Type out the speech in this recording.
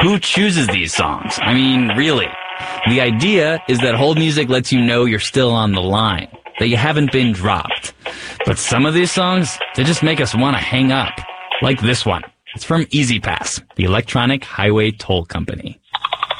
who chooses these songs? I mean, really. The idea is that hold music lets you know you're still on the line, that you haven't been dropped. But some of these songs, they just make us want to hang up. Like this one. It's from E-ZPass, the Electronic Highway Toll Company.